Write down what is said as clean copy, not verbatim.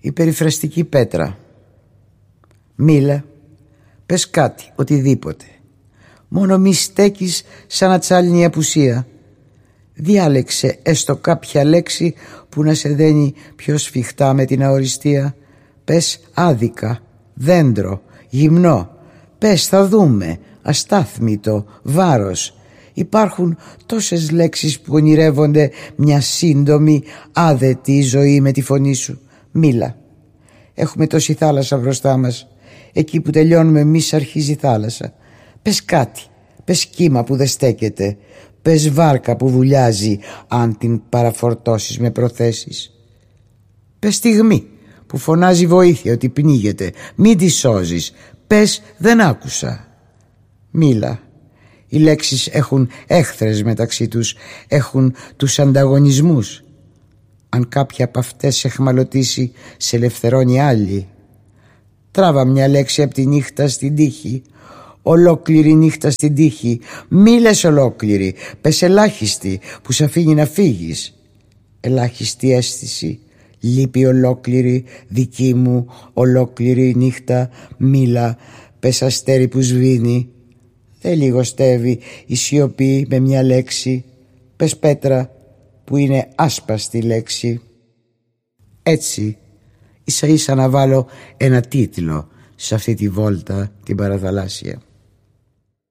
Η περιφραστική πέτρα. Μίλα, πες κάτι, οτιδήποτε. Μόνο μη στέκεις σαν ατσάλινη απουσία. Διάλεξε έστω κάποια λέξη που να σε δένει πιο σφιχτά με την αοριστία. Πες άδικα, δέντρο, γυμνό. Πες θα δούμε, αστάθμητο, βάρος. Υπάρχουν τόσες λέξεις που ονειρεύονται μια σύντομη, άδετη ζωή με τη φωνή σου. Μίλα. Έχουμε τόση θάλασσα μπροστά μας. Εκεί που τελειώνουμε εμείς αρχίζει η θάλασσα. Πες κάτι. Πες κύμα που δεν στέκεται. Πες βάρκα που βουλιάζει αν την παραφορτώσεις με προθέσεις. Πες στιγμή που φωνάζει βοήθεια ότι πνίγεται. Μην τη σώζεις. Πες δεν άκουσα. Μίλα. Οι λέξεις έχουν έχθρες μεταξύ τους. Έχουν τους ανταγωνισμούς. Αν κάποια από αυτές σε εχμαλωτήσει, σε ελευθερώνει άλλη. Τράβα μια λέξη από τη νύχτα στην τύχη. Ολόκληρη νύχτα στην τύχη. Μη λες ολόκληρη. Πες ελάχιστη που σε αφήνει να φύγεις. Ελάχιστη αίσθηση. Λείπει ολόκληρη δική μου ολόκληρη νύχτα. Μίλα. Πες αστέρι που σβήνει. Δεν λιγοστεύει η σιωπή με μια λέξη. Πες πέτρα που είναι άσπαστη λέξη. Έτσι ίσα ίσα να βάλω ένα τίτλο σε αυτή τη βόλτα την παραθαλάσσια.